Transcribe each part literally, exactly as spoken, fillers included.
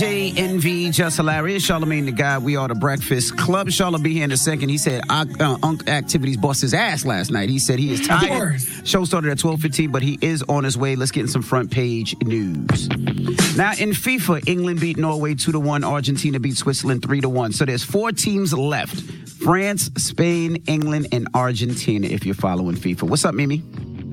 J, Envy, Just Hilarious, Charlamagne the Guy, We Are the Breakfast Club. Charla be here in a second. He said uh, Unc Activities bust his ass last night. He said he is tired. Show started at twelve fifteen, but he is on his way. Let's get in some front page news. Now, in FIFA, England beat Norway two to one. Argentina beat Switzerland three to one. So there's four teams left. France, Spain, England, and Argentina, if you're following FIFA. What's up, Mimi?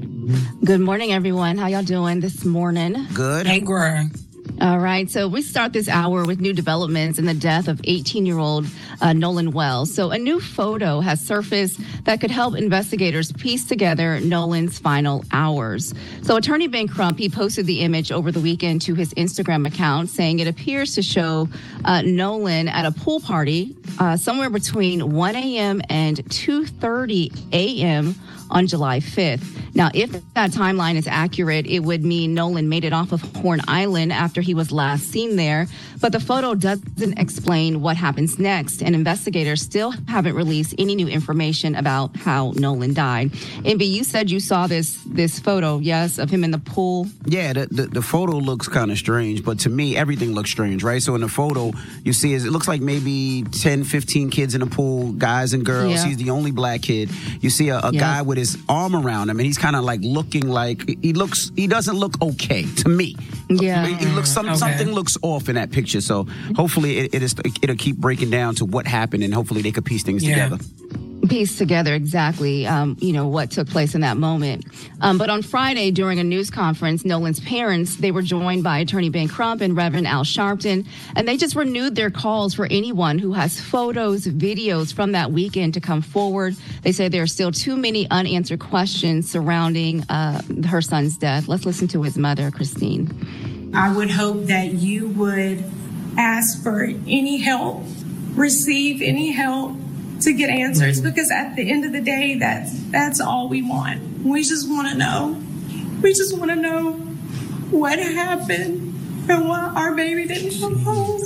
Good morning, everyone. How y'all doing this morning? Good. Hey, girl. All right. So we start this hour with new developments in the death of eighteen-year-old uh, Nolan Wells. So a new photo has surfaced that could help investigators piece together Nolan's final hours. So attorney Ben Crump, he posted the image over the weekend to his Instagram account, saying it appears to show uh, Nolan at a pool party uh, somewhere between one a.m. and two thirty a.m. on July fifth. Now, if that timeline is accurate, it would mean Nolan made it off of Horn Island after he was last seen there. But the photo doesn't explain what happens next, and investigators still haven't released any new information about how Nolan died. Envy, you said you saw this this photo, yes, of him in the pool? Yeah, the, the, the photo looks kind of strange, but to me, everything looks strange, right? So in the photo, you see is it looks like maybe ten, fifteen kids in the pool, guys and girls. Yeah. He's the only black kid. You see a, a Yeah. guy with his arm around him, and he's kind of like looking like he looks. He doesn't look okay to me. Yeah. He looks some, Okay. something looks off in that picture. So hopefully it, it is it'll keep breaking down to what happened, and hopefully they could piece things Yeah. together. Piece together exactly, um, you know, what took place in that moment. Um, but on Friday, during a news conference, Nolan's parents, they were joined by attorney Ben Crump and Reverend Al Sharpton, and they just renewed their calls for anyone who has photos, videos from that weekend to come forward. They say there are still too many unanswered questions surrounding uh, her son's death. Let's listen to his mother, Christine. I would hope that you would ask for any help, receive any help to get answers, because at the end of the day, that's that's all we want. We just want to know. We just want to know what happened and why our baby didn't come home.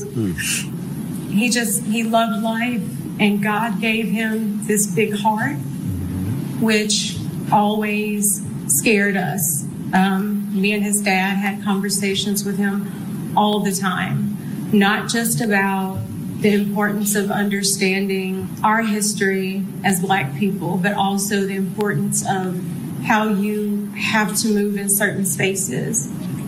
Mm. He just, he loved life, and God gave him this big heart, which always scared us. Um, me and his dad had conversations with him all the time, not just about the importance of understanding our history as Black people, but also the importance of how you have to move in certain spaces.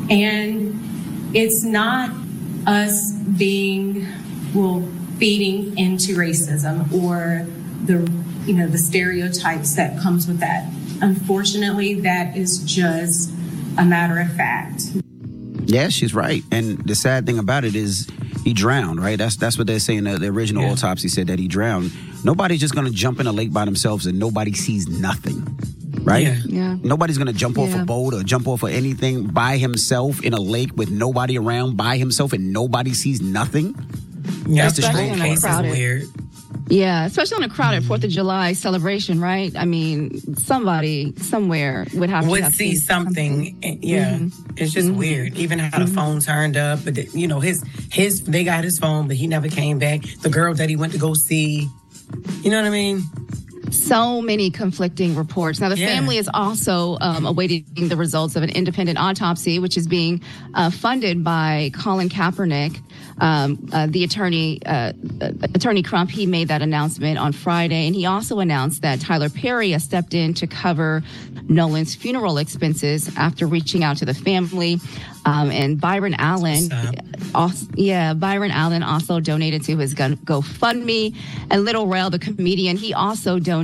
And it's not us being, well, feeding into racism or the, you know, the stereotypes that comes with that. Unfortunately, that is just a matter of fact. Yeah, she's right. And the sad thing about it is he drowned, right? That's that's what they're saying. The, the original yeah. autopsy said that he drowned. Nobody's just going to jump in a lake by themselves and nobody sees nothing, right? Yeah. Yeah. Nobody's going to jump off Yeah. a boat or jump off of anything by himself in a lake with nobody around by himself and nobody sees nothing. Yeah, That's the Especially strange in a part. case is crowded- weird. Yeah, especially on a crowded Fourth of July celebration, right? I mean, somebody somewhere would have to Would have see seen something. something. Yeah, Mm-hmm. it's just Mhm. weird. Even how the phone turned up, but the, you know, his his they got his phone, but he never came back. The girl that he went to go see, you know what I mean? So many conflicting reports. Now, the Yeah. family is also um, awaiting the results of an independent autopsy, which is being uh, funded by Colin Kaepernick. Um, uh, the attorney, uh, uh, Attorney Crump, he made that announcement on Friday, and he also announced that Tyler Perry has stepped in to cover Nolan's funeral expenses after reaching out to the family. Um, and Byron Allen, also, yeah, Byron Allen also donated to his Go- GoFundMe. And Little Rel, the comedian, he also donated